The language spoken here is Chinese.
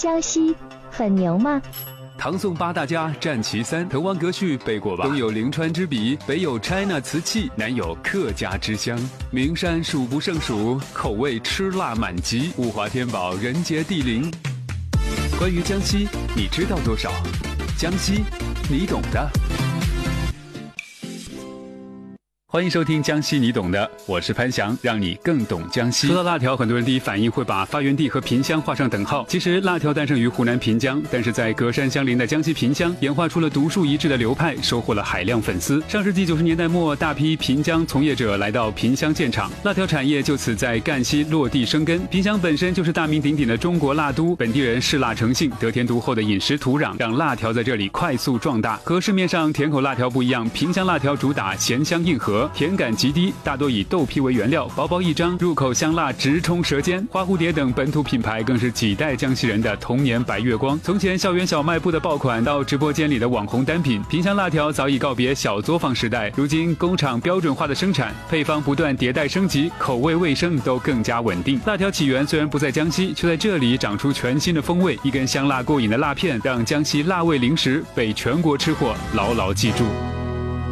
江西很牛吗？ 唐宋八大家占其三，滕王阁序背过吧？东有临川之笔，北有 China 瓷器，南有客家之乡。名山数不胜数，口味吃辣满级，物华天宝，人杰地灵。关于江西，你知道多少？江西，你懂的。欢迎收听江西你懂的，我是潘翔，让你更懂江西。说到辣条，很多人第一反应会把发源地和萍乡画上等号。其实辣条诞生于湖南萍江，但是在隔山相邻的江西萍乡演化出了独树一帜的流派，收获了海量粉丝。上世纪90年代末，大批萍江从业者来到萍乡建厂，辣条产业就此在赣西落地生根。萍乡本身就是大名鼎鼎的中国辣都，本地人嗜辣成性，得天独厚的饮食土壤让辣条在这里快速壮大。和市面上甜口辣条不一样，萍乡辣条主打咸香硬核，甜感极低，大多以豆皮为原料，薄薄一张，入口香辣直冲舌尖。花蝴蝶等本土品牌更是几代江西人的童年白月光。从前校园小卖部的爆款到直播间里的网红单品，萍乡辣条早已告别小作坊时代。如今工厂标准化的生产，配方不断迭代升级，口味卫生都更加稳定。辣条起源虽然不在江西，却在这里长出全新的风味。一根香辣过瘾的辣片，让江西辣味零食被全国吃货牢牢记住。